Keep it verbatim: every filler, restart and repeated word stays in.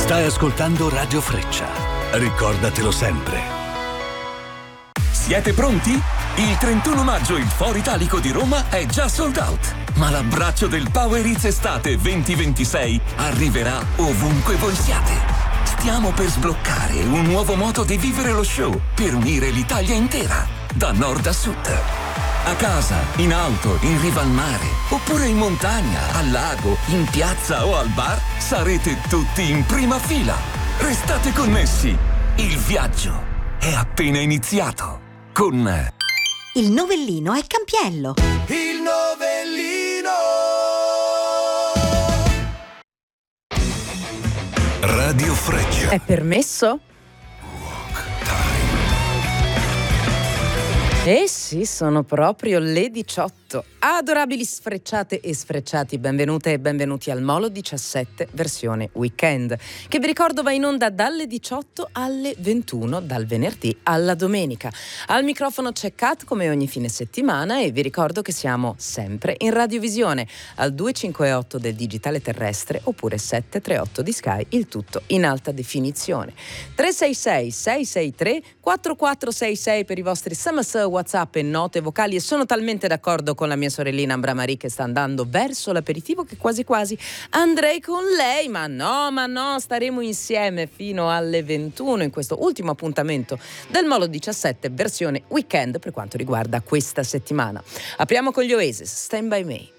Stai ascoltando Radio Freccia. Ricordatelo sempre. Siete pronti? Il trentuno maggio il Foro Italico di Roma è già sold out. Ma l'abbraccio del Power Hits Estate venti ventisei arriverà ovunque voi siate. Stiamo per sbloccare un nuovo modo di vivere lo show per unire l'Italia intera, da nord a sud. A casa, in auto, in riva al mare, oppure in montagna, al lago, in piazza o al bar, sarete tutti in prima fila. Restate connessi. Il viaggio è appena iniziato. Con il novellino è Campiello. Il novellino. Radio Freccia. È permesso? Eh sì, sono proprio le diciotto. Adorabili sfrecciate e sfrecciati, benvenute e benvenuti al Molo diciassette versione weekend, che vi ricordo va in onda dalle diciotto alle ventuno, dal venerdì alla domenica. Al microfono c'è Kat come ogni fine settimana e vi ricordo che siamo sempre in radiovisione al duecentocinquantotto del digitale terrestre oppure settecentotrentotto di Sky, il tutto in alta definizione. tre sei sei sei sei tre quattro quattro sei sei per i vostri S M S, WhatsApp e note vocali, e sono talmente d'accordo con la mia sorellina Ambra Marie che sta andando verso l'aperitivo che quasi quasi andrei con lei, ma no, ma no, staremo insieme fino alle ventuno in questo ultimo appuntamento del Molo diciassette versione weekend per quanto riguarda questa settimana. Apriamo con gli Oasis, Stand By Me.